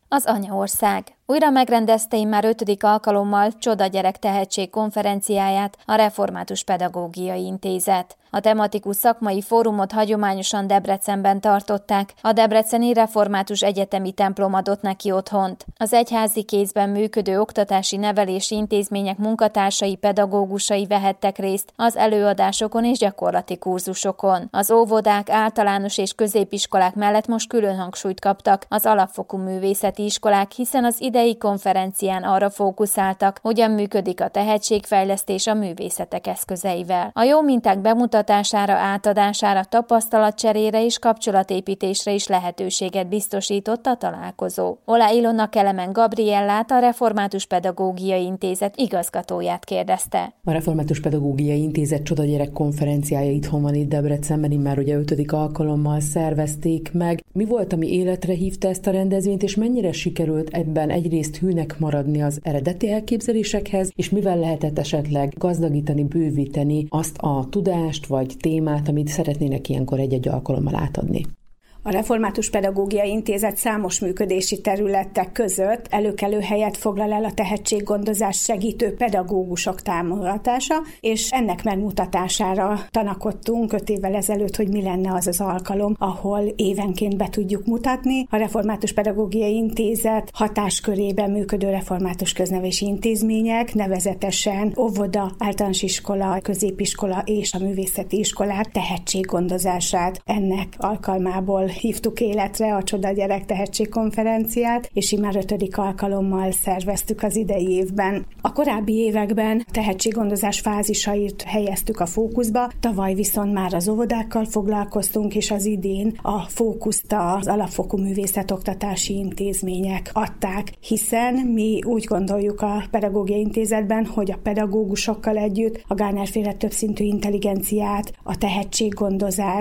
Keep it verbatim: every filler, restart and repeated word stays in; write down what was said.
Az Anyaország újra megrendezte immár ötödik alkalommal Csoda Gyerek Tehetség konferenciáját a Református Pedagógiai Intézet. A tematikus szakmai fórumot hagyományosan Debrecenben tartották, a Debreceni Református Egyetemi Templom adott neki otthont. Az egyházi kézben működő oktatási nevelési intézmények munkatársai, pedagógusai vehettek részt az előadásokon és gyakorlati kurzusokon. Az óvodák, általános és középiskolák mellett most külön hangsúlyt kaptak az alapfokú művészeti iskolák, hiszen az idei konferencián arra fókuszáltak, hogyan működik a tehetségfejlesztés a művészetek eszközeivel. A jó minták bemutatására, átadására, tapasztalatcserére és kapcsolatépítésre is lehetőséget biztosított a találkozó. Olá Ilona Kelemen Gabriellát, a Református Pedagógiai Intézet igazgatóját kérdezte. A Református Pedagógiai Intézet Csoda Gyerek konferenciája itthon van itt Debrecenben, immár ugye ötödik alkalommal szervezték meg. Mi volt, ami életre hívta ezt a rendezvényt, és mennyire sikerült ebben egyrészt hűnek maradni az eredeti elképzelésekhez, és mivel lehetett esetleg gazdagítani, bővíteni azt a tudást vagy témát, amit szeretnének ilyenkor egy-egy alkalommal átadni? A Református Pedagógiai Intézet számos működési területek között előkelő helyet foglal el a tehetséggondozás segítő pedagógusok támogatása, és ennek megmutatására tanakodtunk öt évvel ezelőtt, hogy mi lenne az az alkalom, ahol évenként be tudjuk mutatni. A Református Pedagógiai Intézet hatáskörében működő református köznevelési intézmények, nevezetesen óvoda, általános iskola, középiskola és a művészeti iskolák tehetséggondozását ennek alkalmából hívtuk életre a Csoda Gyerek Tehetségkonferenciát, és immár ötödik alkalommal szerveztük az idei évben. A korábbi években tehetséggondozás fázisait helyeztük a fókuszba, tavaly viszont már az óvodákkal foglalkoztunk, és az idén a fókuszt az alapfokú művészetoktatási intézmények adták, hiszen mi úgy gondoljuk a Pedagógiai Intézetben, hogy a pedagógusokkal együtt a Gardner-féle többszintű intelligenciát, a tehetséggondozás